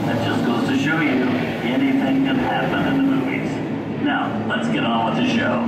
That just goes to show you, anything can happen in the movies. Now, let's get on with the show.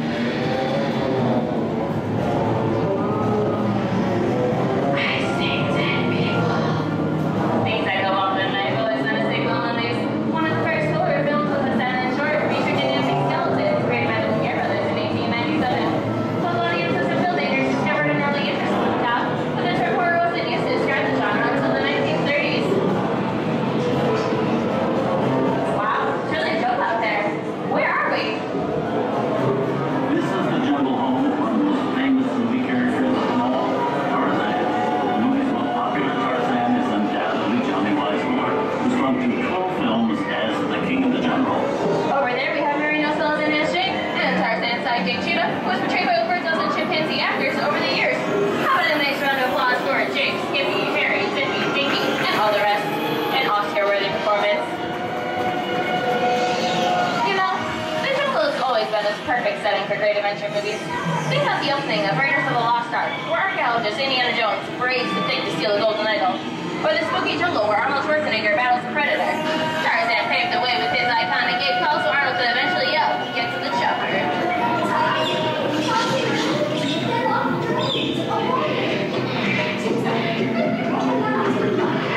Perfect setting for great adventure movies. Think about the opening of Raiders of the Lost Ark, where archaeologist Indiana Jones braves the Thick to steal the Golden Idol, or the spooky jungle where Arnold Schwarzenegger battles the Predator. Tarzan paved the way with his